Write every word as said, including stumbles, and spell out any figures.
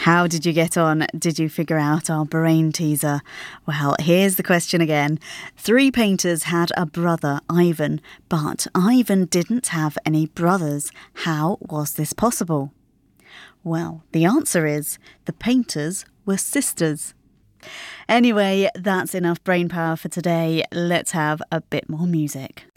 How did you get on? Did you figure out our brain teaser? Well, here's the question again. Three painters had a brother, Ivan, but Ivan didn't have any brothers. How was this possible? Well, the answer is the painters were sisters. Anyway, that's enough brain power for today. Let's have a bit more music.